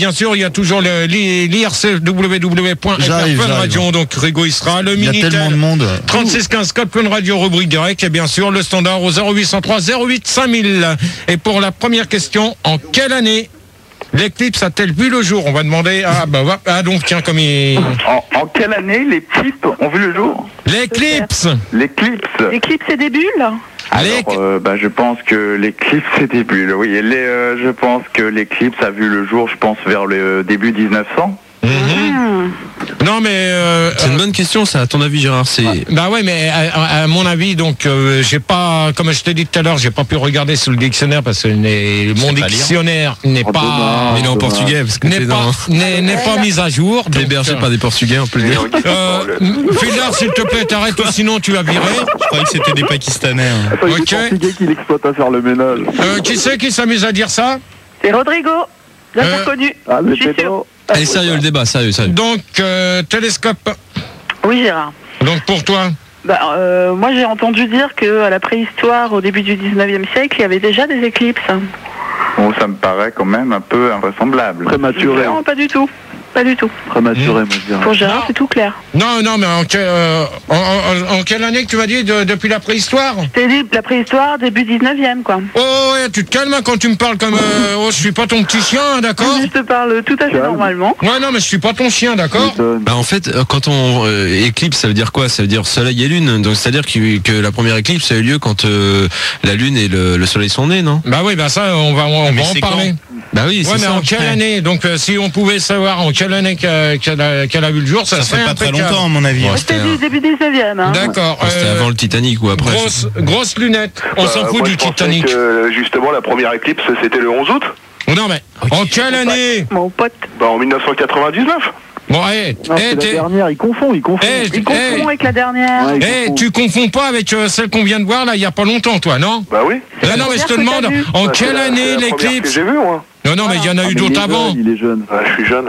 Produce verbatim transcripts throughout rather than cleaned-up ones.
Bien sûr, il y a toujours le, l'I R C w w point f r Fun Radio, donc Rigo il sera, le Minitel. Il y a tellement de monde. trente-six quinze code Fun Radio, rubrique direct, et bien sûr le standard au zéro huit cent trois zéro huit cinq mille. Et pour la première question, en quelle année l'éclipse a-t-elle vu le jour? On va demander à... Bah, ah donc tiens, comme il... En, en quelle année les types ont vu le jour? L'éclipse L'éclipse. L'éclipse et des bulles? Alors, euh, bah, je pense que l'éclipse c'est des bulles. Oui, les, euh, je pense que l'éclipse a vu le jour, je pense, vers le début dix-neuf cents. Mmh. Non mais euh, c'est une bonne question ça. À ton avis, Gérard, c'est bah ouais, mais à, à mon avis, donc euh, j'ai pas, comme je t'ai dit tout à l'heure, j'ai pas pu regarder sous le dictionnaire parce que n'est, mon dictionnaire n'est oh, pas, dommage, il est en dommage. portugais parce que n'est pas, dans... n'est, n'est pas mis à jour. Hébergé par des Portugais, on peut le dire. Euh, Philard, s'il te plaît, t'arrêtes ou sinon tu vas virer. Je croyais que c'était des Pakistanais. Hein. Attends, il y a des Portugais qui l'exploitent à faire le ménage. Euh, qui c'est qui s'amuse à dire ça? C'est Rodrigo, bien Euh, connu. Ah, le Je suis pédo. sûr. Allez, sérieux, le débat, sérieux, sérieux. Donc euh, télescope. Oui, Gérard. Donc pour toi. Bah, euh, moi, j'ai entendu dire qu'à la préhistoire, au début du dix-neuvième siècle, il y avait déjà des éclipses. Bon, ça me paraît quand même un peu invraisemblable. Prématuré. Non, pas du tout. Pas du tout. Prématuré, moi je dirais. Pour Gérard, Non. c'est tout clair. Non, non, mais en, que- euh, en, en- en quelle année que tu m'as dit de- depuis la préhistoire? C'est dit, la préhistoire, début dix-neuvième, quoi. Oh ouais, tu te calmes hein, quand tu me parles comme... Euh, oh, je suis pas ton petit chien, hein, d'accord? Je te parle tout à fait Calme. normalement. Ouais, non, mais je suis pas ton chien, d'accord? Bah en fait, euh, quand on euh, éclipse, ça veut dire quoi? Ça veut dire soleil et lune. Donc c'est-à-dire que, que la première éclipse a eu lieu quand euh, la lune et le, le soleil sont nés, non? Bah oui, bah ça, on va, on va en parler. Bah oui, Ouais, c'est mais ça. en quelle année? Donc euh, si on pouvait savoir en quelle année qu'elle, qu'elle a, qu'elle a vu le jour, ça, Ça serait fait pas très impeccable. longtemps, à mon avis. Ouais, C'était c'était du début dix-neuvième, hein. D'accord. euh, c'était euh, avant le Titanic ou après. grosse, grosse lunette. On s'en Bah, fout moi, du je pensais Titanic. que, justement, la première éclipse, c'était le onze août. Non mais, en quelle année? Mon pote. Bah, en mille neuf cent quatre-vingt-dix-neuf. Bon, hé, Non, hé, c'est la t'es- dernière, il confond, il confond. hé, Il hé, confond avec la dernière. Ouais, il hé, confond. tu confonds pas avec euh, celle qu'on vient de voir là, il y a pas longtemps, toi, non? Bah oui. Là, non, mais je te première que demande, t'as vue. en Bah, c'est quelle la- année c'est la première que l'éclipse? j'ai vu, moi. Non, non, mais il y en a Ah, eu mais d'autres il est avant. jeune, Il est jeune. Ah, je suis jeune.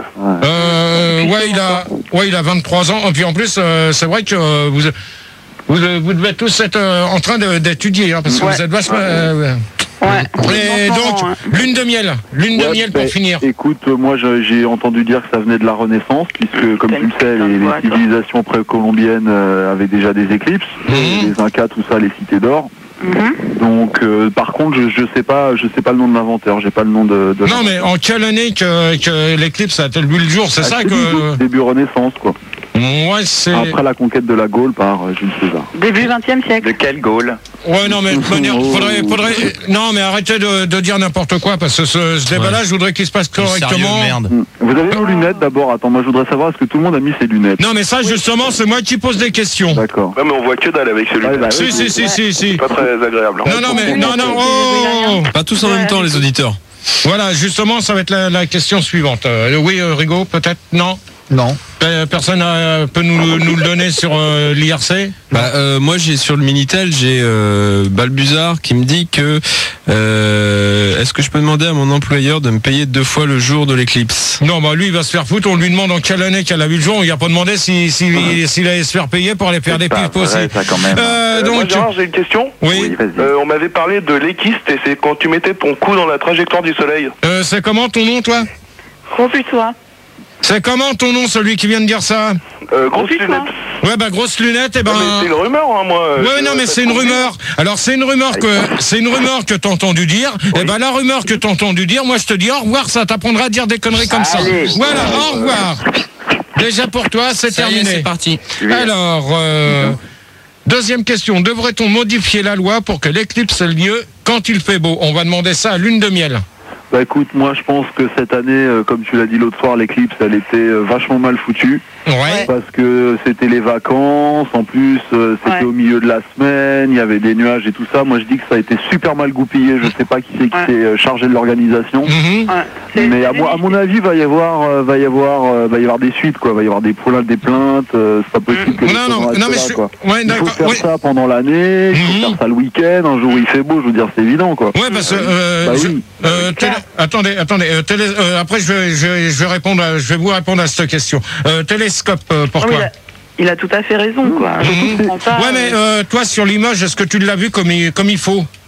Euh, ouais, il a, ouais, il a vingt-trois ans. Et puis en plus, euh, c'est vrai que euh, vous, vous, vous devez tous être euh, en train de- d'étudier, hein, parce que Ouais. vous êtes vachement. euh, Ouais. Et On donc, entend, hein. lune de miel, lune de Ouais, miel ben, pour finir. Écoute, euh, moi je- j'ai entendu dire que ça venait de la Renaissance, puisque comme T'as tu une le sais, putain de les, voix, les toi. civilisations précolombiennes euh, avaient déjà des éclipses, Mhm. les Incas, tout ça, les cités d'or. Mhm. Donc, euh, par contre, je, je sais pas, je sais pas le nom de l'inventeur, j'ai pas le nom de. de Non, mais en quelle année que, que l'éclipse a-t-elle vu le jour? C'est Ah, ça c'est que. début Renaissance, quoi. Ouais, c'est. Après la conquête de la Gaule par euh, Jules César. Début vingtième siècle. De quelle Gaule? Ouais, non, mais de toute manière, Oh. faudrait, faudrait. Non, mais arrêtez de, de dire n'importe quoi, parce que ce, ce débat-là, je voudrais qu'il se passe Sérieux, correctement. merde. Hmm. Vous avez vos lunettes d'abord. Attends, moi je voudrais savoir est-ce que tout le monde a mis ses lunettes. Non, mais ça, justement, c'est moi qui pose des questions. D'accord. Ouais, mais on voit que dalle avec celui-là. Ouais, bah, Si, si, si, si, si. Pas très agréable. Non, non, mais, non, non, oh! Pas tous en Ouais. même temps, les auditeurs. Voilà, justement, ça va être la, la question suivante. Euh, oui, euh, Rigaud, peut-être? Non? Non. Euh, Personne euh, peut nous, nous le donner sur euh, l'I R C? Bah, euh, moi, j'ai sur le Minitel, j'ai euh, Balbuzard qui me dit que euh, est-ce que je peux demander à mon employeur de me payer deux fois le jour de l'éclipse? Non, bah lui, il va se faire foutre. On lui demande en quelle année qu'elle a vu le jour. On lui a pas demandé s'il si, si, s'il allait se faire payer pour aller faire des C'est pas pipes aussi. vrai, ça, quand même. Euh, Euh, moi, donc, Gérard, j'ai une question. oui. vas-y. Euh, on m'avait parlé de l'équiste et c'est quand tu mettais ton cou dans la trajectoire du soleil. Euh, c'est comment ton nom, toi? Confuce-toi. C'est comment ton nom, celui qui vient de dire ça? Euh, grosse Confuce-toi. lunette. Ouais, bah, grosse lunette, et ben. Non, mais c'est une rumeur, hein, moi. Ouais, Je- non, mais ça c'est une se trouve rumeur. Alors, c'est une rumeur que, c'est une rumeur que t'as entendu dire. Et ben, la rumeur que t'as entendu dire, moi, je te dis au revoir, ça t'apprendra à dire des conneries comme ça. Allez. Voilà, au revoir. Déjà pour toi, c'est Ça y est, terminé. c'est parti. Alors, euh, deuxième question. Devrait-on modifier la loi pour que l'éclipse ait lieu quand il fait beau? On va demander ça à lune de miel. Bah écoute, moi je pense que cette année, euh, comme tu l'as dit l'autre soir, l'éclipse elle était euh, vachement mal foutue. Ouais. Parce que c'était les vacances, en plus euh, c'était Ouais. au milieu de la semaine, il y avait des nuages et tout ça. Moi je dis que ça a été super mal goupillé, je sais pas qui c'est qui Ouais. s'est euh, chargé de l'organisation. Mhm. Ouais. C'est- Mais à, c'est mo- à mon avis, va y avoir, euh, va y avoir, euh, va y avoir des suites, quoi. Va y avoir des plaintes, des plaintes. euh, c'est pas possible que les Non, choses non, restent non, mais là, je suis- quoi. ouais, Il faut d'accord, faire oui. ça pendant l'année, il faut Mhm. faire ça le week-end. Un jour où il fait beau, je veux dire, c'est évident, quoi. Ouais, parce que euh, Bah je- oui. euh, télé- attendez, attendez. euh, télé- euh, après, je vais, je, vais, je vais répondre, à, je vais vous répondre à cette question. Euh, télescope euh, pour Ah oui, toi. il, a, il a tout à fait raison, quoi. Je Mhm. comprends pas. Ouais, mais euh, toi sur l'image, est-ce que tu l'as vu comme il, comme il faut?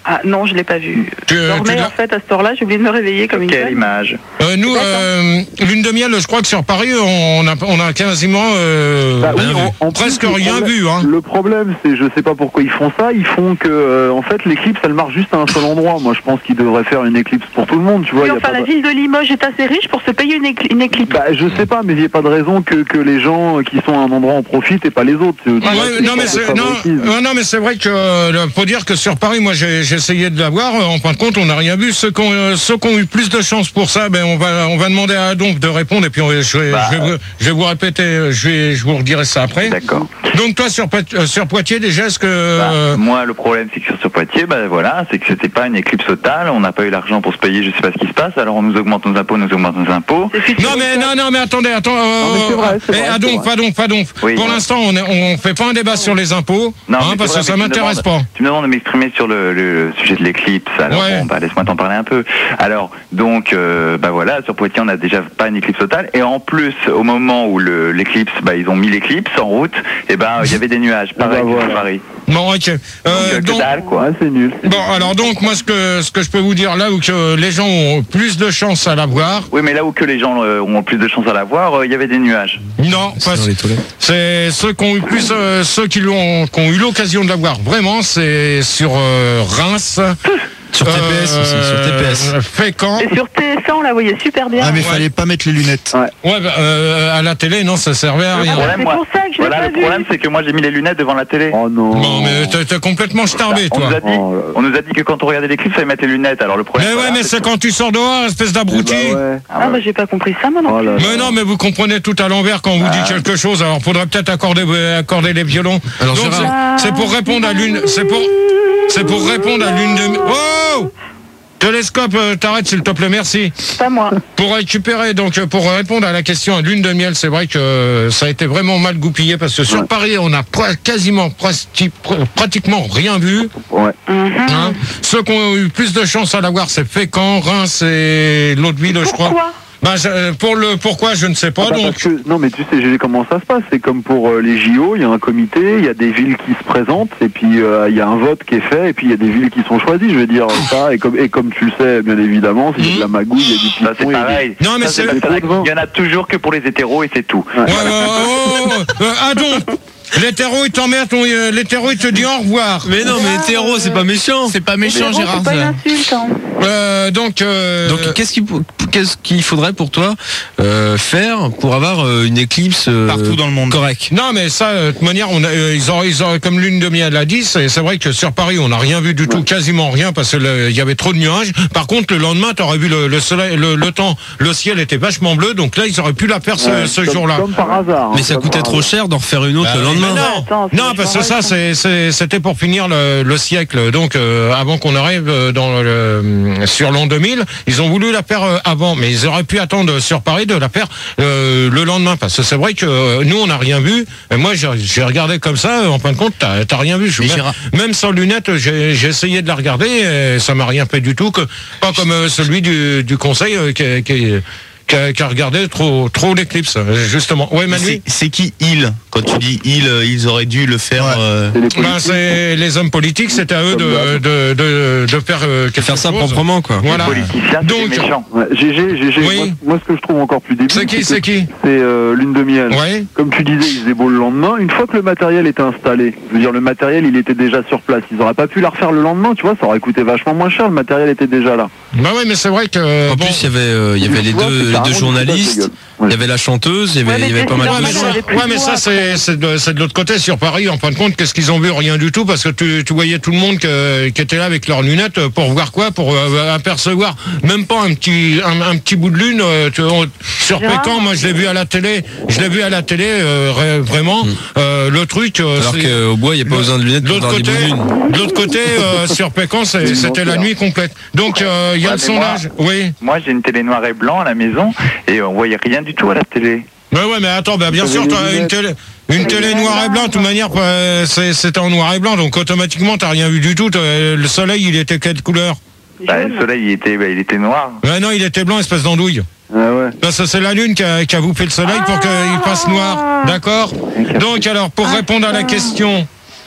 Ah non, je l'ai pas vu. Tu- Je tu dormais l'as- en fait à cette heure-là, j'ai oublié de me réveiller comme une Quelle conne. image? Euh, nous, D'accord. euh, lune de miel, je crois que sur Paris, on a, on a quasiment euh, Bah oui, rien vu. en- en plus, presque le rien problème- vu. Hein. Le problème, c'est, je sais pas pourquoi ils font ça, ils font que, euh, en fait, l'éclipse, elle marche juste à un seul endroit. Moi, je pense qu'ils devraient faire une éclipse pour tout le monde, tu vois. Oui, y a enfin, pas la de- ville de Limoges est assez riche pour se payer une, écl- une éclipse. Bah, je sais pas, mais il n'y a pas de raison que, que les gens qui sont à un endroit en profitent et pas les autres. Tu vois, Ouais, c'est- non, mais c'est c'est, non, favoritisme. ouais, non, mais c'est vrai que euh, faut dire que sur Paris, moi j'ai, j'ai essayé de l'avoir. En fin de compte, on n'a rien vu. Ceux qui ont, euh, ceux qui ont eu plus de chance pour ça, ben on va, on va demander à Adonf de répondre et puis on, je, vais, Bah, je, vais vous, je vais vous répéter, euh, je vais, je vous redirai ça après. D'accord. Donc toi sur, Poit- euh, sur Poitiers déjà, est-ce que Bah, euh, moi, le problème, c'est que sur ce Poitiers, bah, voilà, c'est que c'était pas une éclipse totale. On n'a pas eu l'argent pour se payer, je sais pas ce qui se passe. Alors on nous augmente nos impôts, nous augmente nos impôts. C'est futur. non mais non non mais attendez attends Non, mais c'est vrai, c'est eh, vrai, Adonf, c'est vrai. Adonf, Adonf. Oui, pour ouais. l'instant on est, on fait pas un débat sur les impôts Non, hein, mais parce c'est que vrai, ça mais tu me m'intéresse demandes- pas. Tu me demandes de m'exprimer sur le, le sujet de l'éclipse. Alors Ouais. bon, bah, laisse-moi t'en parler un peu. Alors, donc, euh, bah voilà, sur Poitiers, on n'a déjà pas une éclipse totale. Et en plus, au moment où le- l'éclipse, bah, ils ont mis l'éclipse en route, et ben, il y avait des nuages. Pareil bah, que sur voilà. Paris. Bon ok. Donc, Euh, euh, que donc- dalle, quoi. Ouais, c'est nul. Bon, alors donc, moi, ce que, ce que je peux vous dire là où que les gens ont plus de chances à l'avoir, Oui, mais là où que les gens euh, ont plus de chances à l'avoir, euh, il y avait des nuages. non, C'est parce dans les toilettes. c'est ceux qui ont eu plus, euh, ceux qui l'ont, qui ont eu l'occasion de l'avoir, vraiment, c'est sur euh, Reims. Sur T P S aussi, sur T P S. euh, Fécamp. Et sur T F un, on la voyait super bien. Ah, mais Ouais. fallait pas mettre les lunettes. Ouais, bah, euh, à la télé, non, ça servait à Le rien. Ah, problème, c'est moi- pour ça que je l'ai voilà, pas le vu. problème, c'est que moi, j'ai mis les lunettes devant la télé. Oh non. Bon, mais t'es, t'es complètement starbé, on, toi. nous a dit, Oh là là. on nous a dit que quand on regardait l'éclipse, il fallait mettre les lunettes. Alors le problème. Mais ouais, voilà, mais c'est quand tu sors dehors, espèce d'abruti. Eh bah ouais. Ah, bah, j'ai pas compris ça, moi non Oh plus. là là. Mais non, mais vous comprenez tout à l'envers quand on vous dit Ah. quelque chose. Alors, faudrait peut-être accorder, euh, accorder les violons. Alors, Donc, Gérard. c'est, c'est pour répondre à l'une, c'est pour, c'est pour répondre à l'une de. Oh! Télescope, euh, t'arrêtes s'il te plaît, merci. Pas moi. Pour récupérer, donc euh, pour répondre à la question à lune de miel, c'est vrai que euh, ça a été vraiment mal goupillé parce que sur Ouais. Paris, on a pra- quasiment prati- pr- pratiquement rien vu. Ouais. Mhm. Hein. Ceux qui ont eu plus de chance à l'avoir, c'est Fécamp, Reims et l'autre ville, je crois. Pourquoi Ben, je- pour le pourquoi, je ne sais pas. Ah bah, donc. parce que- non mais tu sais Gégé, comment ça se passe, c'est comme pour euh, les J O, il y a un comité, il y a des villes qui se présentent et puis euh, il y a un vote qui est fait et puis il y a des villes qui sont choisies, je veux dire ça, et comme, et comme tu le sais bien évidemment, s'il y a de la magouille, il y a du Ça, c'est piston, il y a des- pareil. Non, mais Ça, c'est- pas c'est pareil. trop de vin. Il y en a toujours que pour les hétéros et c'est tout. Ouais, ouais, oh, oh, oh, euh, ah donc, l'hétéro, il t'emmerde, ton- euh, l'hétéro, il te dit au revoir. Mais non, mais hétéro, c'est pas méchant. C'est pas méchant, Héros, Gérard. c'est pas une ça. insulte. Hein. Euh, donc, euh, Donc, qu'est-ce qu'il qu'est-ce qu'il faudrait pour toi euh, faire pour avoir euh, une éclipse euh, Partout dans le monde. correcte? non, mais ça, euh, de toute manière, on a, euh, ils auraient, ils auraient, comme lune de miel l'a dit, c'est, c'est vrai que sur Paris, on n'a rien vu du tout, quasiment rien, parce que le- il y avait trop de nuages. Par contre, le lendemain, t'aurais vu le, le soleil, le, le temps, le ciel était vachement bleu, donc là, ils auraient pu la faire ce, Ouais, ce comme- jour-là. Comme par hasard. Mais hein, ça comme coûtait par trop hasard. cher d'en refaire une autre Bah le oui, lendemain. mais non. Attends, c'est Non, parce que ça, vachement c'est, c'est- c'était pour finir le, le siècle. Donc, euh, avant qu'on arrive euh, dans le, sur l'an deux mille, ils ont voulu la faire euh, avant, mais ils auraient pu attendre sur Paris de la faire euh, le lendemain, parce que c'est vrai que euh, nous, on n'a rien vu. Et moi, j'ai, j'ai regardé comme ça. En fin de compte, t'as, t'as rien vu. Je, Mais même, Gérard- même sans lunettes, j'ai, j'ai essayé de la regarder. Et ça m'a rien fait du tout. Que, pas comme euh, celui du, du conseil euh, qui, qui, qui a, qui a regardé trop, trop l'éclipse, justement. Ouais, Manu. C'est c'est qui ils? Quand tu dis ils, euh, ils auraient dû le faire. Ouais. euh, C'est les Ben, politiques. c'est les hommes politiques, c'est à eux de, de, de, de faire euh, quelque Faire ça chose. proprement, quoi. Voilà. Les politiciens, c'est Donc- des méchants. Ouais, Gégé, Gégé, Oui. moi, moi, ce que je trouve encore plus débile, C'est qui, que c'est qui c'est euh, lune de miel. Ouais. Comme tu disais, il faisait beau le lendemain. Une fois que le matériel était installé, je veux dire, le matériel, il était déjà sur place. Ils auraient pas pu la refaire le lendemain, tu vois, ça aurait coûté vachement moins cher. Le matériel était déjà là. Bah ouais, mais c'est vrai que. En bon, plus, il y avait, euh, il y avait les Tu vois, deux, c'est les carrément deux du journalistes, foutage de gueule. il y avait la chanteuse, il y avait, Ouais, mais il y avait pas c'est mal Ouais, de mais normal, ça, il y avait plus ouais, de mais mois ça après. c'est, c'est, de, c'est de l'autre côté sur Paris. En fin de compte, qu'est-ce qu'ils ont vu? Rien du tout, parce que tu, tu voyais tout le monde que, qui était là avec leurs lunettes euh, pour voir quoi? Pour euh, apercevoir même pas un petit, un, un petit bout de lune. euh, tu- on- sur Gérard Pécan, moi je l'ai vu à la télé. Je l'ai vu à la télé, euh, ré- vraiment. euh, le truc. euh, Alors c'est- qu'au bois, il n'y a pas Le- besoin de lunettes de pour l'autre voir des côté, bouts de lune. de l'autre côté euh, sur Pécan, c'est- C'est c'était la menteur. nuit complète. Donc euh, il y a Ouais, le mais moi- sondage. Oui. Moi, j'ai une télé noir et blanc à la maison et on voyait rien du tout à la télé. Ouais, ouais, mais attends, bah, bien Vous sûr, avez t'as les une lunettes. télé, une télé noir et blanc, de toute manière, euh, c'est- c'était en noir et blanc, donc automatiquement, t'as rien vu du tout. t'as- Le soleil, il était quelle couleur? Bah, le soleil, il était, bah, il était noir. Ouais, non, il était blanc, espèce d'andouille. Ah ouais. Parce que c'est la lune qui a, qui a bouffé le soleil pour qu'il passe noir. D'accord? Donc, alors, pour répondre à la question,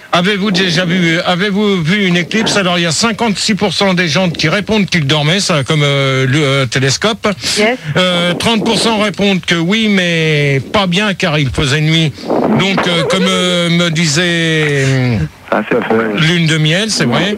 Avez-vous déjà vu, avez-vous vu une éclipse? Alors il y a cinquante-six pour cent des gens qui répondent qu'ils dormaient, ça comme euh, le euh, télescope. Yes. Euh, trente pour cent répondent que oui, mais pas bien car il faisait nuit. Donc euh, comme euh, me disait Ah, c'est fait. Lune de miel, c'est vrai.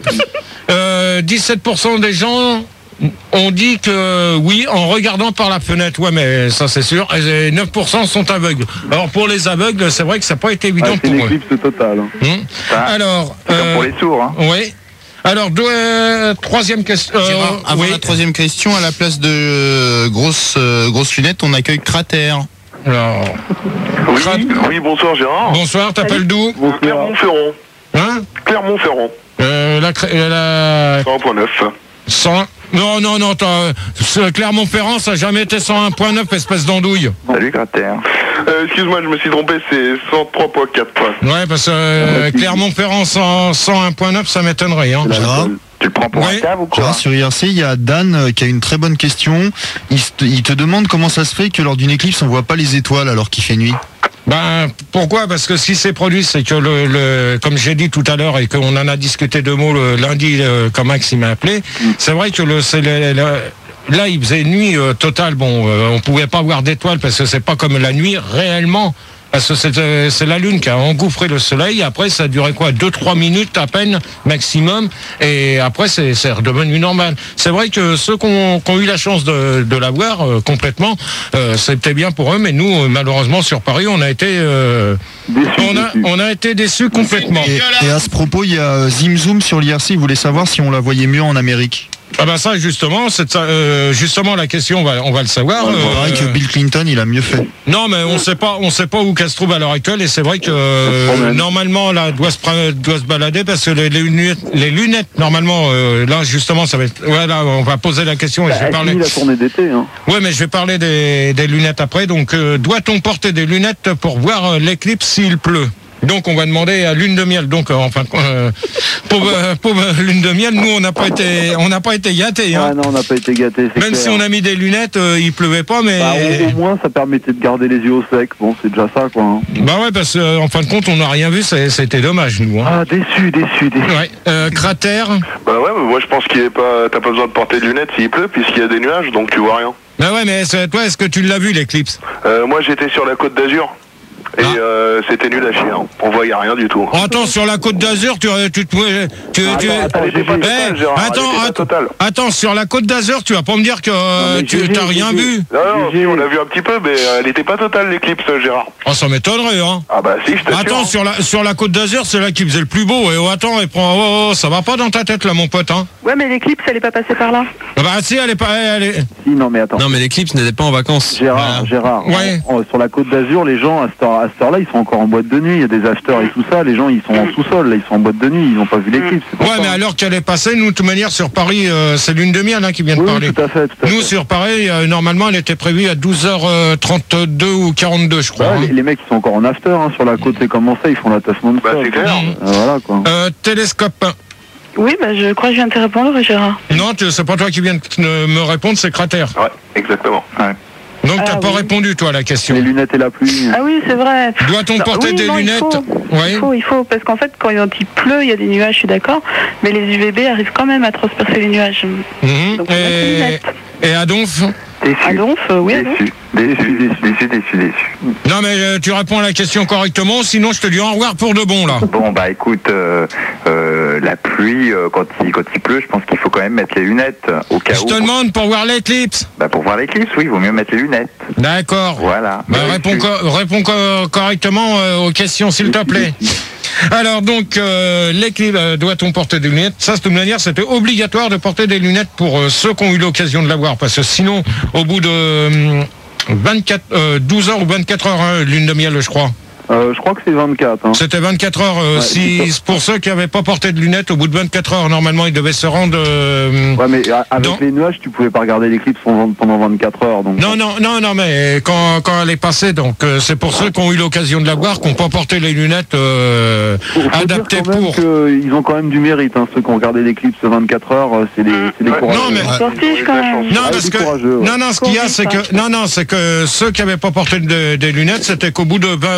Euh, dix-sept pour cent des gens ont dit que oui, en regardant par la fenêtre. Ouais, mais ça c'est sûr. Et neuf pour cent sont aveugles. Alors pour les aveugles, c'est vrai que ça n'a pas été évident Ah, c'est pour une eux. éclipse totale. hein. Hum. Ça, Alors, c'est comme euh, pour les sourds. Hein. oui. Alors, deux, euh, troisième question. euh, Gérard, avant oui. la troisième question, à la place de euh, grosses euh, grosses lunettes, on accueille Cratère. Alors, Oui, Crat- oui, bonsoir Gérard. bonsoir, t'appelles d'où? Bonsoir. Clermont-Ferrand. Hein Clermont-Ferrand. euh, la, cré- euh, la cent un point neuf. cent. Non, non, non, t'as- ce Clermont-Ferrand, ça n'a jamais été cent un point neuf, espèce d'andouille. Salut, Cratère. Euh, excuse-moi, je me suis trompé, c'est cent trois point quatre. Ouais, parce que euh, Clermont-Ferrand cent, cent un point neuf, ça m'étonnerait. Hein. C'est la Gérard seule. Tu le prends pour Ouais. un cave ou quoi? Gérard, sur I R C, il y a Dan euh, qui a une très bonne question. Il, se- il te demande comment ça se fait que lors d'une éclipse, on voit pas les étoiles alors qu'il fait nuit. Ben, pourquoi? Parce que ce qui s'est produit, c'est que, le, le, comme j'ai dit tout à l'heure, et qu'on en a discuté deux mots le lundi, euh, quand Max il m'a appelé, c'est vrai que le, c'est le- le- là, il faisait nuit euh, totale. Bon, euh, on pouvait pas voir d'étoiles parce que c'est pas comme la nuit réellement. Parce que c'est, euh, c'est la Lune qui a engouffré le Soleil. Après, ça a duré quoi, deux trois minutes à peine maximum. Et après, c'est, c'est redevenu normal. C'est vrai que ceux qui ont, qui ont eu la chance de, de la voir euh, complètement, euh, c'était bien pour eux. Mais nous, euh, malheureusement, sur Paris, on a été, euh, Déçu, on a, déçu. on a été déçus complètement. Et, et à ce propos, il y a Zim Zoom sur l'I R C, il voulait savoir si on la voyait mieux en Amérique. Ah ben ça, justement, c'est ça, euh, justement la question, on va, on va le savoir. Il Euh, paraît que Bill Clinton, il a mieux fait. Non, mais on sait pas, on sait pas où qu'elle se trouve à l'heure actuelle, et c'est vrai que euh, problème. normalement là, doit se pre- doit se balader parce que les, les lunettes, les lunettes, normalement, euh, là justement, ça va être, ouais, là, on va poser la question et je vais Elle parler. finit la tournée d'été. Hein. Ouais, mais je vais parler des, des lunettes après. Donc, euh, doit-on porter des lunettes pour voir euh, l'éclipse s'il pleut? Donc on va demander à Lune de Miel. Donc euh, enfin, euh, pauvre, euh, pauvre Lune de Miel, nous on n'a pas été, on n'a pas été gâtés. Hein. Ah non, on n'a pas été gâtés. c'est Même clair. si on a mis des lunettes, euh, il pleuvait pas, mais Bah, au, au moins, ça permettait de garder les yeux au sec. Bon, c'est déjà ça, quoi. hein. bah ouais, parce qu'en fin de compte, on n'a rien vu. c'est- C'était dommage, nous. Hein. Ah, déçu, déçu, déçu. Ouais. Euh, cratère. Bah ouais, mais moi je pense qu'il est pas. T'as pas besoin de porter de lunettes s'il pleut, puisqu'il y a des nuages, donc tu vois rien. Bah ouais, mais c'est- toi, est-ce que tu l'as vu l'éclipse? Euh, moi j'étais sur la côte d'Azur. Et Ah. euh, c'était nul à chier. Hein. On voyait rien du tout. Oh, attends, sur la Côte d'Azur, tu, tu, tu, tu, tu- Attends, Elle était pas Eh, totale, Gérard. Elle attends, était pas attends, totale. attends, sur la Côte d'Azur, tu vas pas me dire que euh, mais tu Gégé, t'as rien Gégé. vu? Non, non, G G. si, on l'a vu un petit peu, mais euh, elle était pas totale l'éclipse, Gérard. Oh, ça m'étonnerait, hein. Ah bah si, je t'assure. Attends, hein. sur la, sur la Côte d'Azur, c'est là qui faisait le plus beau. Et oh, attends, et prends, oh, oh, ça va pas dans ta tête, là, mon pote, hein. Ouais, mais l'éclipse, elle est pas passée par là. Ah bah, si, elle est pas, elle est, Si, non, mais attends. Non, mais l'éclipse n'était pas en vacances. Gérard, Gérard, Ouais. en- en- sur la côte d'Azur, les gens à cette heure- à cette heure-là, ils sont encore en boîte de nuit. Il y a des acheteurs et tout ça. Les gens, ils sont en sous-sol, là, ils sont en boîte de nuit. Ils n'ont pas vu l'éclipse. c'est pour ouais, ça. mais alors qu'elle est passée, nous, de toute manière, sur Paris, euh, c'est Lune de Miel, hein, qui vient de Oui, parler. tout à fait, tout à Nous, fait. sur Paris, euh, normalement, elle était prévue à douze heures trente-deux ou quarante-deux, je crois. Ouais, hein. les, les mecs, ils sont encore en after hein, sur la côte. C'est comment ça, ils font la tasse non-stop. Bah c'est clair. Mmh. Euh, voilà, quoi. Euh, télescope. Oui, bah, je crois que je viens de te répondre, Gérard. Non, tu- c'est pas toi qui viens de me répondre, c'est Cratère. Ouais, exactement. Ouais. Donc, Ah, t'as pas oui. répondu, toi, à la question. Les lunettes et la pluie. Ah oui, c'est vrai. Doit-on Non, porter oui, des non, il lunettes? faut. Oui. Il faut, il faut, parce qu'en fait, quand il pleut, il y a des nuages, je suis d'accord, mais les U V B arrivent quand même à transpercer les nuages. Mhm. Donc, on a des Et, lunettes. et Adonf? Déçu. Adonf, euh, oui, Adonf. Déçu. Déçu, déçu, déçu, déçu, déçu. Non, mais euh, tu réponds à la question correctement, sinon je te dis au revoir pour de bon, là. Bon, bah écoute, euh, euh, la pluie, euh, quand, il, quand il pleut, je pense qu'il faut quand même mettre les lunettes euh, au cas Je où. te demande pour voir l'éclipse. Bah pour voir l'éclipse, oui, il vaut mieux mettre les lunettes. D'accord. Voilà. Bah, Mais réponds, tu- co- réponds co- correctement euh, aux questions, s'il te plaît. Alors donc, euh, l'équilibre, euh, doit-on porter des lunettes? Ça, de toute manière, c'était obligatoire de porter des lunettes pour euh, ceux qui ont eu l'occasion de l'avoir, parce que sinon, au bout de euh, vingt-quatre, euh, douze heures ou vingt-quatre heures, hein, Lune de Miel, je crois. Euh, je crois que c'est vingt-quatre. Hein. C'était vingt-quatre heures. euh, Ouais, si, c'est pour ceux qui n'avaient pas porté de lunettes, au bout de vingt-quatre heures, normalement, ils devaient se rendre... euh, Ouais, mais a- avec Dans- les nuages, tu pouvais pas regarder l'éclipse pendant pendant vingt-quatre heures. Donc... Non, non, non, non, mais quand, quand elle est passée, donc euh, c'est pour ceux qui ont eu l'occasion de la voir, qui n'ont pas porté les lunettes euh, Faut, faut adaptées dire quand même pour. que ils ont quand même du mérite. Hein, ceux qui ont regardé l'éclipse vingt-quatre heures, euh, c'est des, c'est des Ouais. courageux. Non, mais- Sportif, quand même. Non, Ah, parce des que courageux, ouais. non, non, ce qu'il y a, c'est que non, non, c'est que ceux qui n'avaient pas porté de- des lunettes, c'était qu'au bout de, vingt de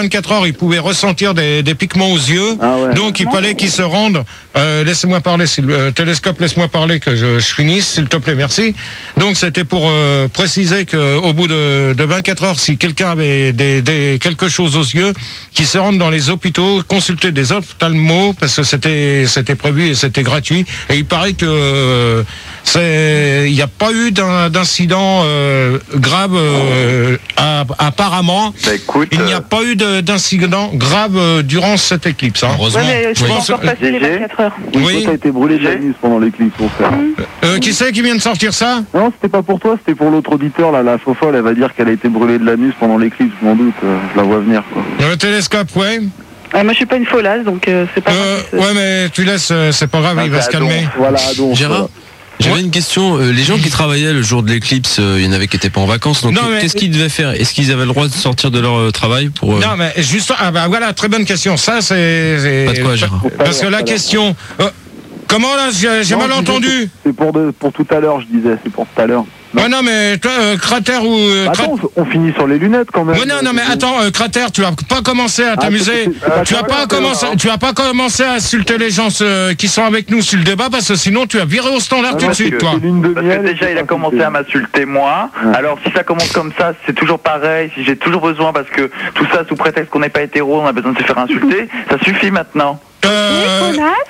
vingt-quatre heures, ils pouvaient ressentir des, des piquements aux yeux. Ah ouais. Donc il fallait qu'ils se rendent. Euh, laissez-moi parler, s'il- euh, télescope, laisse-moi parler que je, je finisse, s'il te plaît, merci. Donc c'était pour euh, préciser que au bout de, de vingt-quatre heures, si quelqu'un avait des, des quelque chose aux yeux, qu'il se rende dans les hôpitaux, consulter des ophtalmos parce que c'était c'était prévu et c'était gratuit. Et il paraît que euh, c'est il n'y a pas eu d'un- d'incident euh, grave euh, à- apparemment. Bah écoute, Il n'y a euh, pas eu de- d'incident grave euh, durant cette éclipse. Hein. Heureusement. Ouais, mais je Oui. pense encore passer les G G. vingt-quatre heures. Oui. Toi, t'as été brûlé de la nuit pendant l'éclipse, mon frère. Euh, qui c'est qui vient de sortir ça? Non, c'était pas pour toi, c'était pour l'autre auditeur, là, la fofolle, elle va dire qu'elle a été brûlée de l'anus pendant l'éclipse, je m'en doute, euh, je la vois venir, quoi. Le télescope, ouais. Ah, moi, je suis pas une folasse, donc euh, c'est pas. Euh, grave. ouais, mais tu laisses, euh, c'est pas grave, Ah, il va c'est se Adon. calmer. Voilà, donc. Gérard J'avais une question. Euh, les gens qui travaillaient le jour de l'éclipse, euh, il y en avait qui n'étaient pas en vacances. Donc Non, mais- qu'est-ce qu'ils devaient faire? Est-ce qu'ils avaient le droit de sortir de leur euh, travail pour euh, Non, mais juste, ah bah voilà, très bonne question. Ça, c'est. c'est- Pas de quoi, Gérard. Parce que la question. euh, comment là, j'ai j'ai Non, mal je disais, entendu? C'est pour, de, pour tout à l'heure, je disais, c'est pour tout à l'heure. Ouais, non, mais toi, euh, cratère ou. euh, crat- Attends, on finit sur les lunettes quand même. Ouais, non, non, mais attends, euh, cratère, tu vas pas commencer à t'amuser. c'est- c'est pas Tu vas pas grave, commencer, hein. tu vas pas commencer à insulter les gens euh, qui sont avec nous sur le débat parce que sinon tu vas virer au standard Ah, tout de parce suite, que toi. c'est lune de parce que miel, déjà c'est il a pas commencé insulté. à m'insulter moi. Ouais. Alors si ça commence comme ça, c'est toujours pareil. Si j'ai toujours besoin parce que tout ça sous prétexte qu'on n'est pas hétéro, on a besoin de se faire insulter. Ça suffit maintenant. Euh,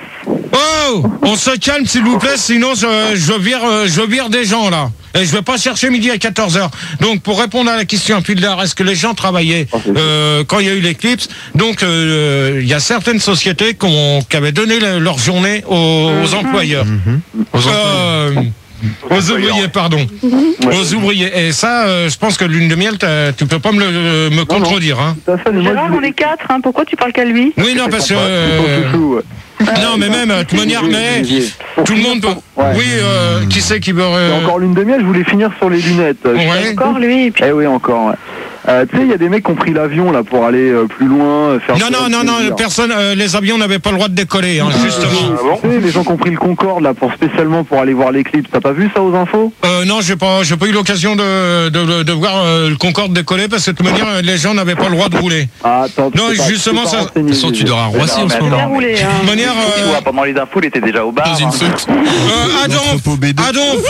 oh, on se calme s'il vous plaît, sinon je, je vire, euh, je vire des gens là. Et je vais pas chercher midi à quatorze heures. Donc pour répondre à la question, Pildar, est-ce que les gens travaillaient euh, quand il y a eu l'éclipse? Donc euh, il y a certaines sociétés qui, ont, qui avaient donné le- leur journée aux, aux employeurs. Aux, euh, aux ouvriers, pardon. Aux ouvriers. Et ça, euh, je pense que lune de miel, t'as- tu peux pas me, le, me contredire. Hein. Tout à fait, mais moi, Gérard, je on voulais- est quatre, hein. Pourquoi tu parles qu'à lui? Oui, non, parce que... Ton euh, chouchou, ouais. non, mais même, de toute manière, mais tout le monde peut... Ouais. Oui, euh, qui c'est qui veut... Et euh, encore lune de miel, je voulais finir sur les lunettes. Euh, Ouais. Encore lui, et puis. Eh oui, encore, ouais. Euh, tu sais, il y a des mecs qui ont pris l'avion là pour aller euh, plus loin, euh, faire. Non, non, non, non, plaisir. personne, euh, les avions n'avaient pas le droit de décoller, hein, justement. Ah bon Tu sais, les gens qui ont pris le Concorde là pour spécialement pour aller voir l'éclipse, t'as pas vu ça aux infos? Euh, non, j'ai pas, j'ai pas eu l'occasion de, de, de voir euh, le Concorde décoller parce que de toute manière, euh, les gens n'avaient pas le droit de rouler. Ah, attends, Non, t'es pas- justement, t'es pas ça- renseigné, De toute façon, tu Gégé. dors à Roissy Non, en ce mais moment. Bien roulé, hein. De toute manière, Tu euh, vois, pendant les infos, il était déjà au bar. Dans une hein. soute. euh, Adonf, B deux. Adonf,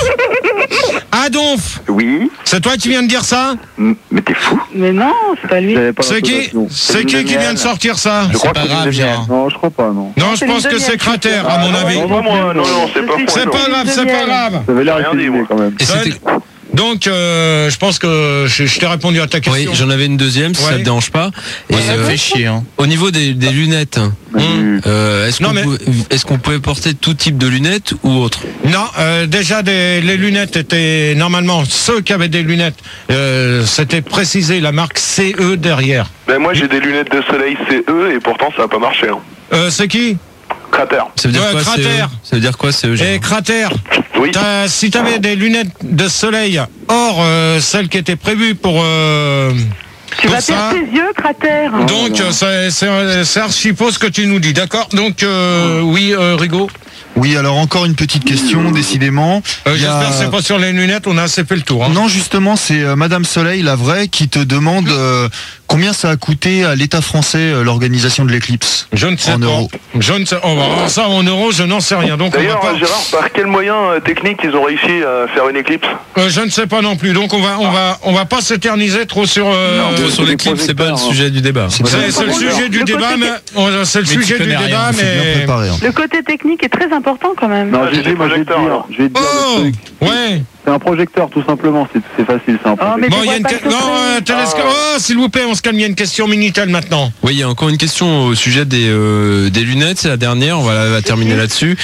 Adonf, Oui, c'est toi qui viens de dire ça? m- mais t'es fou. Mais non, c'est pas lui. J'avais pas C'est qui, l'intonation. c'est qui qui vient de sortir ça? Je crois pas que c'est grave, une demi-heure. Gérard. Non, je crois pas, non. Non, je c'est pense une que c'est demi-heure, Cratère, à Ah, mon non, avis. non, pas moi, non, non, c'est pas C'est moi. pas grave, c'est pas grave. Ça avait l'air J'ai rien dit, efféminé moi. quand même. Et c'était- Donc, euh, je pense que je, je t'ai répondu à ta Oui, question. j'en avais une deuxième, si Ouais. ça te dérange pas. Et, Ouais, ça me euh, fait chier. Hein. au niveau des, des lunettes, Hum. euh, est-ce Non, qu'on mais- pouvait, est-ce qu'on pouvait porter tout type de lunettes ou autre? Non, euh, déjà des, les lunettes étaient normalement ceux qui avaient des lunettes, euh, c'était précisé la marque C E derrière. Ben moi j'ai des lunettes de soleil C E et pourtant ça a pas marché. Hein. Euh, c'est qui? Cratère. Ça veut dire Ouais, quoi? c'est cratère. eux Ça veut dire quoi? C'est eux, Et Gérard Cratère. Oui. T'as- si tu avais des lunettes de soleil hors euh, celles qui étaient prévues pour, euh, Tu pour vas ça, perdre tes yeux, Cratère. donc euh, c'est- c'est c'est archi faux ce que tu nous dis, d'accord? Donc euh, oui, euh, Rigaud. Oui, alors encore une petite question, décidément. Euh, Il y a- J'espère que c'est pas sur les lunettes, on a assez fait le tour. Hein. Non, justement, c'est euh, Madame Soleil, la vraie, qui te demande euh, combien ça a coûté à l'État français euh, l'organisation de l'éclipse. Je ne sais En pas. euros. Je ne sais. On va voir ça en euros, je n'en sais rien. Donc on va D'ailleurs, pas. Gérard, par quel moyen euh, technique ils ont réussi à faire une éclipse? Euh, je ne sais pas non plus. Donc on va, on va, on va pas s'éterniser trop sur. euh, Trop euh, sur l'éclipse, c'est pas le projecteurs, sujet du débat. C'est c'est c'est le Le sujet du côté- débat, mais on- c'est le Mais tu sujet du connais rien, débat, C'est bien mais. préparé. hein. Le côté technique est très important quand même. Non, Ah, j'ai Gégé, des moi je vais te projecteurs, dire, alors. je vais te dire Oh, le truc. ouais. C'est un projecteur tout simplement, c'est c'est facile, c'est un Ah, mais projecteur. Bon, tu il y a vois une pas que- le non, secret. euh, télescope. Oh, s'il vous plaît, on se calme. Il y a une question Minitel maintenant. Oui, il y a encore une question au sujet des, euh, des lunettes, c'est la dernière, on va, la- va terminer là-dessus.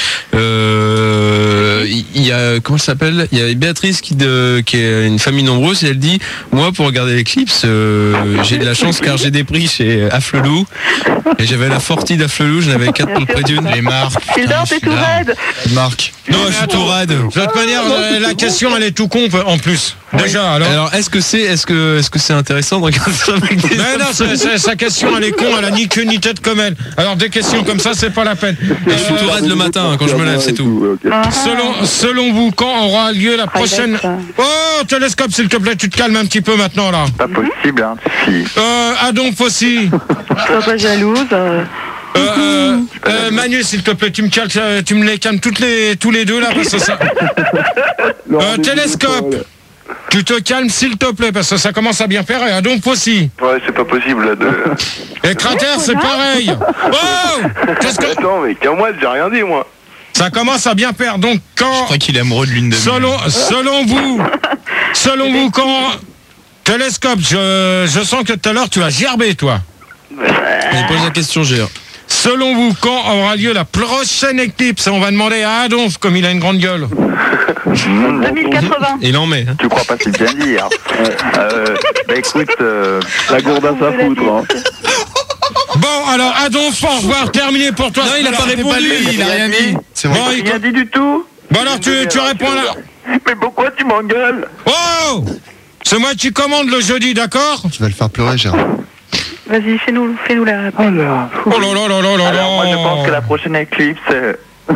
Euh, Il y a, comment ça s'appelle? Il y a Béatrice qui, de, qui est une famille nombreuse et elle dit, moi pour regarder l'éclipse, euh, j'ai de la chance car j'ai des prix chez Afflelou et j'avais la Forti d'Afflelou, j'en avais quatre pour le prix d'une. Les marques. Tildor, putain, t'es tout celui-là. raide. Marc. Non, mais je suis attends. tout rade. De toute manière, la, la question, elle est tout con en plus. Déjà, alors. Alors, est-ce que c'est, est-ce que, est-ce que c'est intéressant de regarder ça avec des... Mais non, c'est- c'est- sa question, elle est con, elle a ni queue ni tête comme elle. Alors, des questions comme ça, c'est pas la peine. Je suis tout rade le matin hein, quand je me lève, c'est tout. Ouais, ok. Ah. Selon, selon vous, quand aura lieu la prochaine... d'accord. Oh, télescope, s'il te plaît, tu te calmes un petit peu maintenant, là. Pas possible, hein, si. Euh, Adonf aussi. Sois pas jalouse. euh. Euh, euh, euh, Manu, s'il te plaît, tu me calmes, euh, tu me les calmes toutes les, tous les deux, là, parce que ça... Euh, télescope, tu te calmes, s'il te plaît, parce que ça commence à bien faire, et Adonf aussi. Ouais, c'est pas possible là de. Et Cratère, c'est pareil. Oh, qu'est-ce que... Attends, mais qu'à moi, j'ai rien dit moi. Ça commence à bien faire, donc Je quand... crois qu'il est amoureux de l'une de Selon, selon vous, selon vous, quand... Télescope, je, je sens que tout à l'heure, tu as gerbé, toi. Allez, pose la question, G R. Selon vous, quand aura lieu la prochaine éclipse? On va demander à Adonf, comme il a une grande gueule. deux mille quatre-vingts. Il en met. Hein. Tu crois pas si bien dire. Euh, bah écoute, euh, La gourde à sa foutre. Hein. Bon, alors, Adonf, au revoir, terminé pour toi. Non, il a pas répondu, il a rien mis. C'est vrai. Bon, il- rien dit du tout. bon, alors, tu, tu réponds là. Mais pourquoi tu m'engueules? Oh, c'est moi qui commande le jeudi, d'accord? Tu vas le faire pleurer, Gérard. Vas-y, fais-nous fais-nous la... Oh là là là là là Alors moi je pense que là. la prochaine éclipse, euh,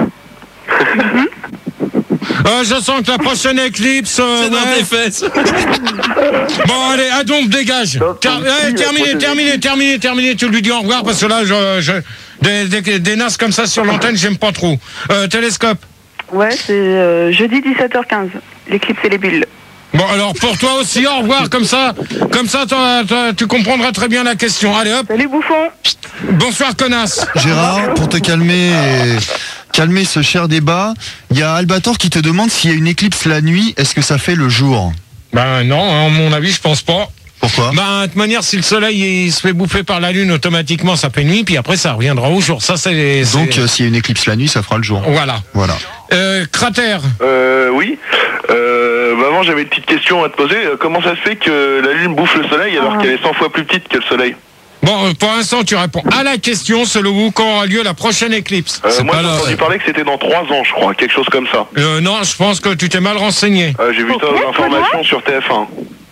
Euh, je sens que la prochaine éclipse... euh, C'est dans ouais. tes fesses. Bon, allez, Adonf, dégage. Donc, Ter- donc, eh, si, la terminé, prochaine terminé, terminé, terminé. Tu lui dis au revoir parce que là, je, je, des, des, des nasses comme ça sur l'antenne, j'aime pas trop. Euh, télescope. Ouais, c'est euh, jeudi dix-sept heures quinze. L'éclipse et les bulles. Bon, alors pour toi aussi, au revoir, comme ça, comme ça, toi, toi, tu comprendras très bien la question. Allez, hop. Salut, bouffon. Bonsoir, connasse. Gérard, pour te calmer et calmer ce cher débat, il y a Albator qui te demande s'il y a une éclipse la nuit, est-ce que ça fait le jour? Ben non, hein, à mon avis, je pense pas. Pourquoi? Ben, de toute manière, si le soleil il se fait bouffer par la lune, automatiquement, ça fait nuit, puis après, ça reviendra au jour. Ça, c'est... c'est- Donc, euh, s'il y a une éclipse la nuit, ça fera le jour. Voilà. Voilà. Euh, cratère. Euh, oui. Euh, bah avant, j'avais une petite question à te poser. Euh, Comment ça se fait que la Lune bouffe le Soleil alors Ah. qu'elle est cent fois plus petite que le Soleil? Bon, euh, pour l'instant, tu réponds à la question, selon vous, quand aura lieu la prochaine éclipse? Euh, C'est moi, pas j'ai là, entendu ouais. parler que c'était dans trois ans, je crois, quelque chose comme ça. Euh, non, je pense que tu t'es mal renseigné. Euh, j'ai vu Ok, tas toi, d'informations sur T F un.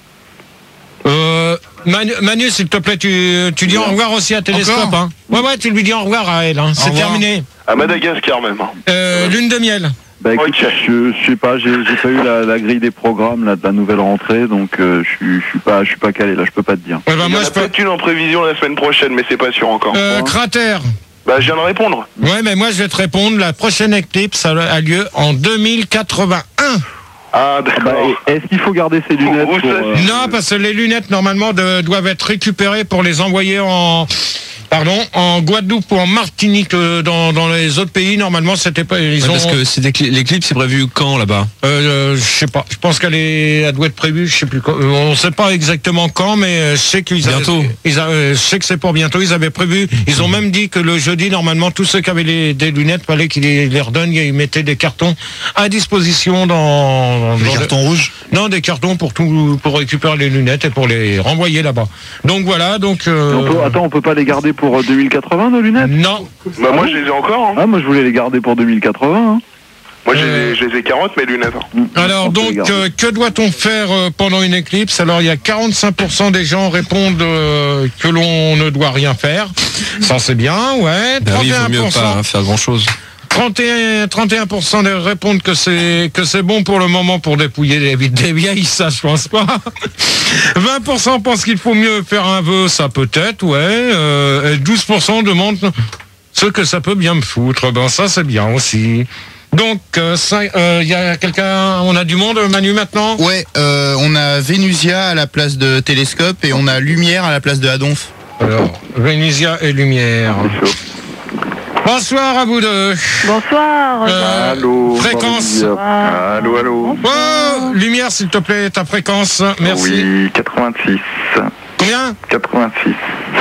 Euh, Manu, Manu, s'il te plaît, tu, tu dis au revoir aussi à Télescope. Encore Hein. Ouais, ouais, tu lui dis au revoir à elle. Hein. C'est revoir. terminé. À Madagascar même. Euh, lune de miel. Bah écoute, Ok. je, je sais pas, j'ai j'ai pas eu la, la grille des programmes là, de la nouvelle rentrée, donc euh, je suis je suis pas je suis pas calé là, je peux pas te dire. Eh ben, Il y moi, en je a peux. peut-être une en prévision la semaine prochaine, mais c'est pas sûr encore. Euh, cratère. Bah, je viens de répondre. Ouais, mais moi, je vais te répondre. La prochaine éclipse a, a lieu en deux mille quatre-vingt-un. Ah, Bah, d'accord. et- est-ce qu'il faut garder ses lunettes Où pour, ça, euh, Non, parce que les lunettes, normalement, de- doivent être récupérées pour les envoyer en... Pardon, en Guadeloupe ou en Martinique, euh, dans, dans les autres pays, normalement, c'était pas... Ils Ouais, ont... parce que c'est des cl- l'éclipse c'est prévu quand là-bas? Euh, euh, je sais pas. Je pense qu'elle est, elle doit être prévue. Je sais plus. Quand. Euh, on sait pas exactement quand, mais euh, je sais qu'ils avaient- Bientôt. Ils a- euh, je sais que c'est pour bientôt. Ils avaient prévu. Ils ont même dit que le jeudi, normalement, tous ceux qui avaient les, des lunettes, fallait qu'ils les, les redonnent. Ils mettaient des cartons à disposition dans. Les dans cartons rouges? le- non, des cartons pour tout, pour récupérer les lunettes et pour les renvoyer là-bas. Donc voilà. Donc. euh, on peut- attends, on peut pas les garder pour euh, deux mille quatre-vingts nos lunettes? non. Bah, moi, je les ai encore. Hein. Ah moi je voulais les garder pour deux mille quatre-vingts. Hein. Moi, je les, Euh. ai, je les ai quarante, mes lunettes. hein. Alors On peut les donc, garder. euh, que doit-on faire euh, pendant une éclipse? Alors il y a quarante-cinq pour cent des gens répondent euh, que l'on ne doit rien faire. Ça c'est bien, ouais. Bah oui, il vaut mieux trente et un pour cent, pas hein, faire grand-chose. trente et un, trente et un pour cent des répondent que c'est que c'est bon pour le moment pour dépouiller des, des vieilles, ça je pense pas. vingt pour cent pensent qu'il faut mieux faire un vœu, ça peut-être, ouais. Euh, et douze pour cent demandent ce que ça peut bien me foutre. Ben ça c'est bien aussi. Donc, il euh, cinq- euh, y a quelqu'un, on a du monde, Manu, maintenant? Ouais, euh, on a Vénusia à la place de Télescope et on a Lumière à la place de Adonf. Alors, Vénusia et Lumière. Bonsoir à vous deux. Bonsoir. Euh, Allô. fréquence. Ah. Allô, allô. Oh, Lumière, s'il te plaît, ta fréquence. Merci. Oui, quatre-vingt-six. Combien? quatre-vingt-six.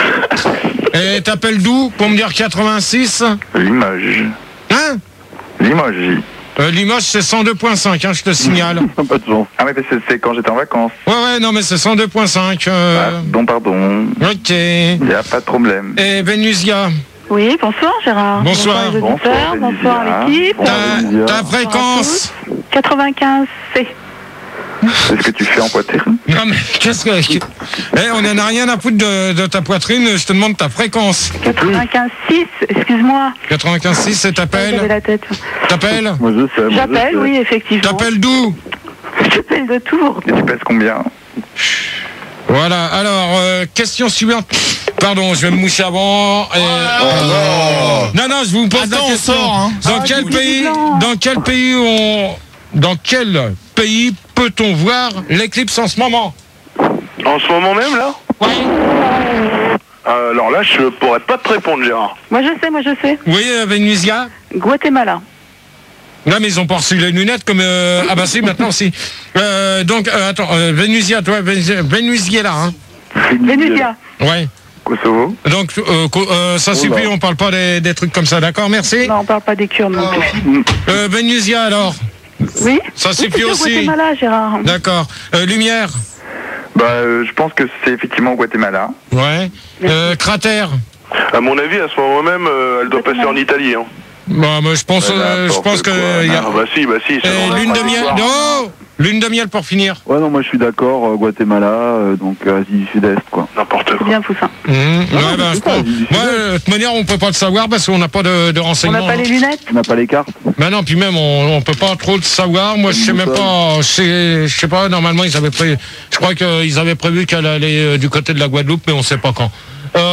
Et t'appelles d'où pour me dire quatre-vingt-six? Limoges. Hein? Limoges. euh, Limoges, c'est cent deux virgule cinq, hein, je te signale. Pas de chance. Ah, mais c'est c'est quand j'étais en vacances. Ouais, ouais, non, mais c'est cent deux virgule cinq. Euh... Pardon, pardon. Ok. Il n'y a pas de problème. Et Vénusia? Oui, bonsoir Gérard. Bonsoir. Bonsoir les auditeurs, Bonsoir, bonsoir Vénusia. l'équipe. Ta, ta Bonsoir fréquence. à tous. quatre-vingt-quinze C. C'est ce que tu fais en poitrine. Non mais qu'est-ce que... Eh, on n'en a rien à foutre de, de ta poitrine, je te demande ta fréquence. quatre-vingt-quinze six, excuse-moi. quatre-vingt-quinze six, c'est J'avais t'appelles la tête. T'appelles Moi je sais. moi, je J'appelle, sais. oui, effectivement. T'appelles d'où? J'appelle de Tours. Et tu pèses combien? Voilà, alors, euh, question suivante. Pardon, je vais me moucher avant. et- Non, non, je vous pose Attends, la on question. sort, hein. Dans Ah, quel c'est pays, blanc. dans quel pays on, dans quel pays peut-on voir l'éclipse en ce moment? En ce moment même, là Euh, Alors là, je pourrais pas te répondre, Gérard. Moi je sais, moi je sais. Oui, euh, Vénusia. Guatemala. Non, mais ils ont pas reçu les lunettes comme... euh, Ah bah si, maintenant aussi. Euh, donc, euh, attends, euh, Vénusia, toi, Vénusia, Vénusia là, hein. Vénusia. Ouais. Kosovo. Donc, euh, co- euh, ça suffit, on parle pas des, des trucs comme ça, d'accord, merci. Non, on parle pas des Kurdes non plus. Euh, Vénusia alors, Oui. ça Oui, suffit c'est aussi. Guatemala, Gérard. D'accord. Euh, lumière, Bah, euh, je pense que c'est effectivement Guatemala. ouais. Euh, cratère, À mon avis, à ce moment même, euh, elle doit passer en Italie. Hein. bon, moi, je pense, Ouais, euh, je n'importe pense que... quoi. il y a... Ah bah si, bah si. ça Et va, lune on de va miel, voir. non, lune de miel pour finir. Ouais, non, moi je suis d'accord, euh, Guatemala, euh, donc euh, Asie du Sud-Est, quoi. N'importe C'est quoi. bien Poussin. Mmh. Ouais, non, bah, c'est je ça, pense- il- il- moi, euh, de toute manière, on peut pas le savoir parce qu'on n'a pas de, de On renseignements. n'a pas les lunettes. On n'a pas les cartes. Bah non, puis même on, on peut pas trop le savoir. Moi, je sais même pas. Je sais, je sais pas. Normalement, ils avaient prévu. Je crois qu'ils avaient prévu qu'elle allait euh, du côté de la Guadeloupe, mais on sait pas quand.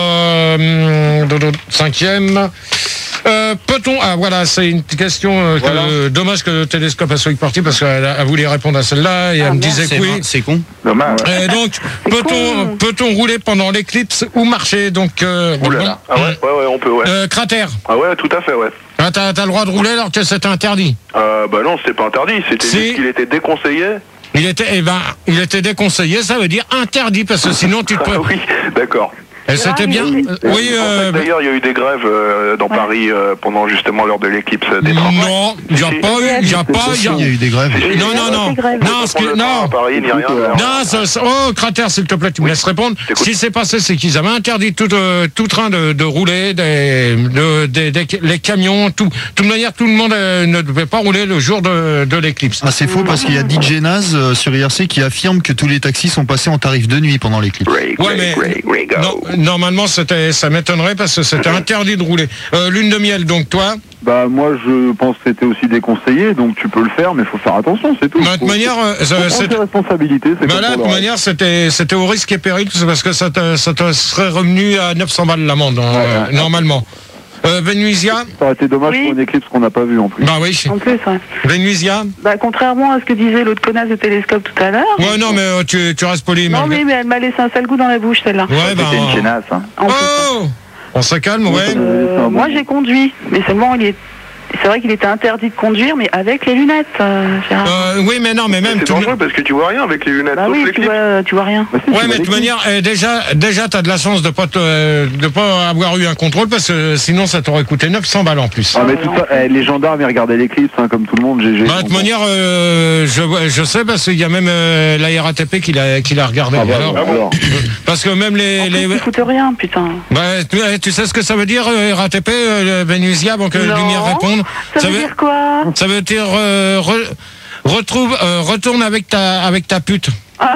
Euh, hum, dodo, cinquième. Euh, peut-on... Ah voilà, c'est une question euh, que- Voilà. dommage que le télescope a soit parti parce qu'elle a- elle voulait répondre à celle-là et elle Ah, me merde. disait C'est que oui. c'est con. Dommage. Et donc, C'est peut-on con. peut-on rouler pendant l'éclipse ou marcher? Donc, euh, Ouh là là. Ah ouais, ouais, ouais, on peut, ouais. euh, cratère. Ah ouais, tout à fait, ouais. Ah, t'as, t'as le droit de rouler alors que c'est interdit. Euh, bah non, c'était pas interdit, c'était Si. juste qu'il était déconseillé. Il était, eh ben, il était déconseillé, ça veut dire interdit parce que sinon tu te Ah peux. oui, d'accord. Et c'était bien. Oui. euh, Oui. euh, D'ailleurs, il y a eu des grèves euh, dans Paris euh, pendant justement l'heure de l'éclipse des trains. non, il n'y a Si. pas eu, il y a pas, il y a- Il y a eu des grèves. Non, non, non, Des grèves. non, ce Prendre que- le train à non. Paris, ni rien. alors. Non, ça- ça- oh, Cratère, s'il te plaît, tu me laisses répondre. t'écoute. Ce qui s'est passé, c'est qu'ils avaient interdit tout, euh, tout train de, de rouler, des, de- des- des- les camions, tout. De toute manière, tout le monde euh, ne devait pas rouler le jour de, de l'éclipse. Ah, c'est faux parce qu'il y a D J Naz euh, sur I R C qui affirme que tous les taxis sont passés en tarif de nuit pendant l'éclipse. Ray, Ouais, Ray, mais Ray, Ray, go. non, normalement, c'était, ça m'étonnerait parce que c'était interdit de rouler. Euh, lune de miel, donc toi, Bah moi je pense que c'était aussi déconseillé, donc tu peux le faire, mais il faut faire attention, c'est tout. de toute Faut- manière, euh, faut ça- prendre c'est- ses responsabilités, c'est bah comme là, de pour toute le manière, c'était, c'était au risque et péril, c'est parce que ça te, ça te serait revenu à neuf cents balles l'amende, hein, euh, ouais. normalement. Euh, Vénusia, reste. Ça aurait été dommage Oui. pour une éclipse qu'on n'a pas vue en plus. bah oui. En plus, ouais. Vénusia, Bah, contrairement à ce que disait l'autre connasse de télescope tout à l'heure. ouais, non, mais euh, tu, tu restes poli. Non, malgré- mais, mais elle m'a laissé un sale goût dans la bouche, celle-là. Ouais, bah, C'était une chenasse. Hein. En plus. oh, on se calme, ouais. Euh, moi, j'ai conduit, mais seulement il est. C'est vrai qu'il était interdit de conduire, mais avec les lunettes. euh, Gérard. Euh, oui, mais non, mais même C'est tout le- dangereux parce que tu vois rien avec les lunettes, bah sauf oui, tu l'éclipse. vois, tu vois rien. Bah, si, tu Ouais, vois mais de toute l'éclipse. manière, eh, déjà, déjà, t'as de la chance de pas te- euh, de pas avoir eu un contrôle parce que sinon, ça t'aurait coûté neuf cents balles en plus. Ah mais tout ça, eh, les gendarmes ils regardaient l'éclipse hein, comme tout le monde. J'ai, j'ai- Bah, de toute manière, euh, je, vois- je sais parce qu'il y a même euh, la R A T P qui l'a, qui l'a regardé. Ah bah, Alors, alors. parce que même les, En plus, les ils foutent rien, putain. bah, tu, tu sais ce que ça veut dire euh, R A T P, euh, Vénusia, avant que Non. Lumière réponde. Ça, veut dire quoi? ça veut dire euh, re- retrouve, euh, retourne avec ta, avec ta pute.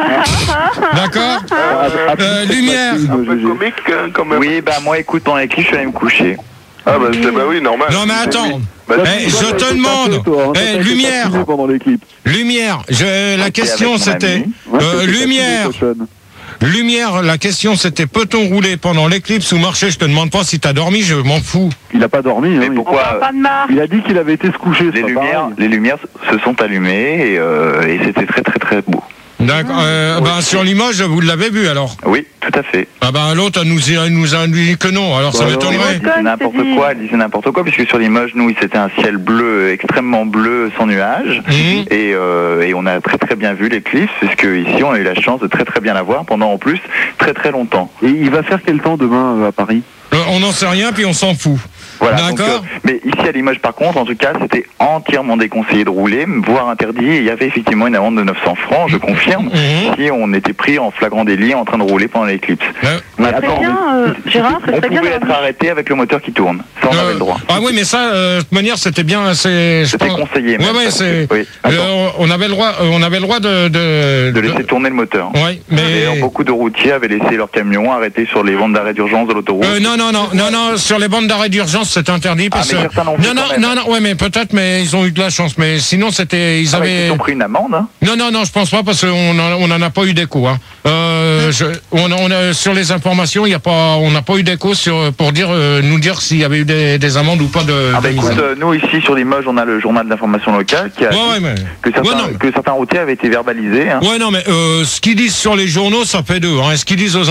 D'accord. Euh, Lumière. Un peu comique hein, quand même. Oui, bah moi, écoute, pendant l'éclipse, je suis allé me coucher. Ah bah, c'est, bah oui, normal. Non mais attends. Bah, Toi, Eh, tu- je toi, te t'as été demande. tapé, toi, hein, Eh, t'as été lumière. tapé pendant l'éclipse. Lumière. Je, la question avec mon c'était. ami. Ouais, euh, t'as été lumière. tapé, cochonne. Lumière. La question c'était peut-on rouler pendant l'éclipse ou marcher? Je te demande pas si t'as dormi. Je m'en fous. Il a pas dormi. Mais Hein, il- On pourquoi parle pas de marque. Il a dit qu'il avait été se coucher. les c'est pas lumières, pareil. les lumières se sont allumées et, euh, et c'était très très très beau. D'accord. Euh, bah, sur Limoges, vous l'avez vu alors. Oui, tout à fait. Ah bah l'autre elle nous, elle nous a dit que non. Alors ça Bah, m'étonnerait. alors. Elle disait n'importe c'est dit. quoi, elle disait n'importe quoi, puisque sur Limoges, nous, c'était un ciel bleu, extrêmement bleu, sans nuages. Mhm. Et, euh, et on a très très bien vu l'éclipse, puisque ici, on a eu la chance de très très bien la voir pendant en plus très très longtemps. Et il va faire quel temps demain euh, à Paris? Euh, on n'en sait rien puis on s'en fout. Voilà. Donc, D'accord. euh, mais ici à Limoges, par contre, en tout cas, c'était entièrement déconseillé de rouler, voire interdit. Et il y avait effectivement une amende de neuf cents francs, je confirme, Mhm. si on était pris en flagrant délit en train de rouler pendant l'éclipse. Ouais. Ça serait Maintenant, bien, euh, Gérard, ça on serait bien pouvait d'avoir- être arrêté avec le moteur qui tourne. Ça, on Euh, avait le droit. Ah oui, mais ça, euh, de toute manière, c'était bien. c'est- je C'était pense- conseillé. Ouais, même, ouais, ça. c'est. Oui. Attends, euh, on avait le droit, euh, on avait le droit de. De, de laisser tourner le moteur. Ouais, mais. D'ailleurs, beaucoup de routiers avaient laissé leur camion arrêté sur les bandes d'arrêt d'urgence de l'autoroute. Euh, non, non, non, non, non, sur les bandes d'arrêt d'urgence, c'est interdit parce Ah, mais que. certains l'ont fait Non, non, quand même. non, non, ouais, mais peut-être, mais ils ont eu de la chance. Mais sinon, c'était, ils Ah, ouais, avaient. ils ont pris une amende. Hein. Non, non, non, je pense pas parce qu'on en, on en a pas eu d'écho. Hein. Euh, je, on, a- on a sur les informations, il y a pas, on n'a pas eu d'écho sur pour dire, euh, nous dire s'il y avait eu des, des amendes ou pas de. Ah bah de écoute, mise. euh, nous ici sur Limoges, on a le journal d'information locale qui a Ouais, dit ouais, mais. que, certains, Ouais, non. que certains routiers avaient été verbalisés. Hein. Ouais, non, mais euh, ce qu'ils disent sur les journaux, ça fait deux. Hein. Ce qu'ils disent aux